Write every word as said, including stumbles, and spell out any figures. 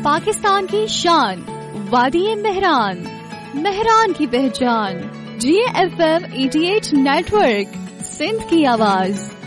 पाकिस्तान की शान, वादी मेहरान, मेहरान की पहचान, जी एफ एम अठासी नेटवर्क, सिंध की आवाज।